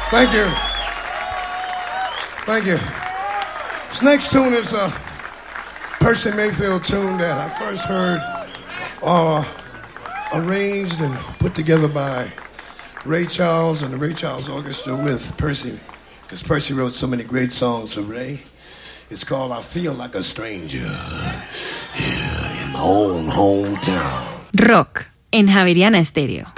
Thank you. Thank you. This next tune is a Percy Mayfield tune that I first heard arranged and put together by Ray Charles and the Ray Charles Orchestra with Percy, because Percy wrote so many great songs for Ray. It's called I Feel Like a Stranger in my own hometown. Rock en Javeriana Estéreo.